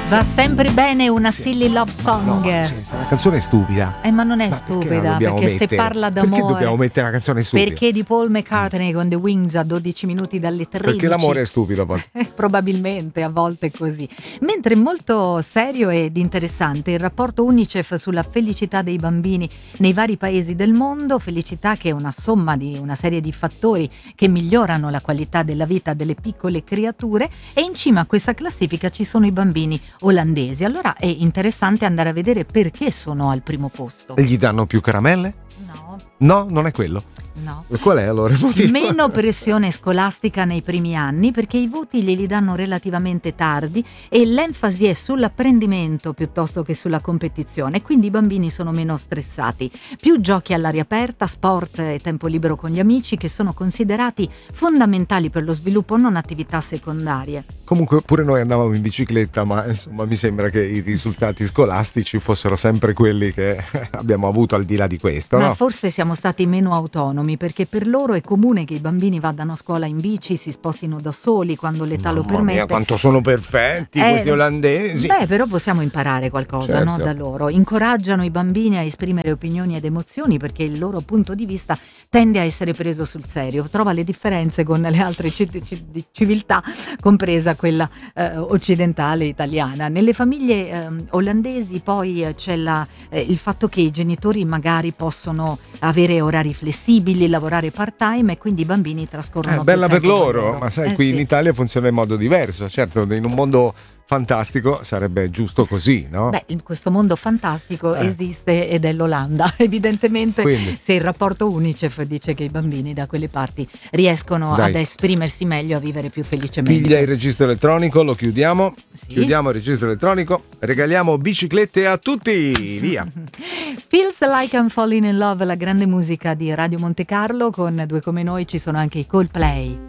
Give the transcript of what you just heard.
Va sempre bene una silly love song. No, sì, la canzone è stupida. Ma non è stupida, perché se parla d'amore. Perché dobbiamo mettere una canzone stupida? Perché di Paul McCartney con The Wings a 12 minuti dalle 13. Perché l'amore è stupido a volte. Probabilmente a volte è così. Mentre molto serio ed interessante il rapporto UNICEF sulla felicità dei bambini nei vari paesi del mondo, felicità che è una somma di una serie di fattori che migliorano la qualità della vita delle piccole creature, e in cima a questa classifica ci sono i bambini olandesi. Allora è interessante andare a vedere perché sono al primo posto. E gli danno più caramelle? No, non è quello. No. Qual è allora il motivo? Meno pressione scolastica nei primi anni, perché i voti glieli danno relativamente tardi e l'enfasi è sull'apprendimento piuttosto che sulla competizione, quindi i bambini sono meno stressati. Più giochi all'aria aperta, sport e tempo libero con gli amici, che sono considerati fondamentali per lo sviluppo, non attività secondarie. Comunque pure noi andavamo in bicicletta, ma insomma mi sembra che i risultati scolastici fossero sempre quelli che abbiamo avuto al di là di questo, ma no? Forse siamo stati meno autonomi, perché per loro è comune che i bambini vadano a scuola in bici, si spostino da soli quando l'età lo permette. Mamma mia, quanto sono perfetti questi olandesi! Beh, però possiamo imparare qualcosa, certo, no, da loro. Incoraggiano i bambini a esprimere opinioni ed emozioni, perché il loro punto di vista tende a essere preso sul serio. Trova le differenze con le altre civiltà, compresa quella occidentale italiana. Nelle famiglie olandesi poi c'è il fatto che i genitori magari possono avere orari flessibili, lavorare part-time, e quindi i bambini trascorrono bella più per tempo con loro, ma sai, qui sì. in Italia funziona in modo diverso. Certo, in un mondo fantastico sarebbe giusto così, no? Beh, in questo mondo fantastico esiste ed è l'Olanda. Evidentemente, quindi, se il rapporto UNICEF dice che i bambini da quelle parti riescono ad esprimersi meglio, a vivere più felicemente. Piglia il registro elettronico, lo chiudiamo. Sì. Chiudiamo il registro elettronico, regaliamo biciclette a tutti, via. Feels Like I'm Falling in Love, la grande musica di Radio Monte Carlo. Con Due Come Noi ci sono anche i Coldplay.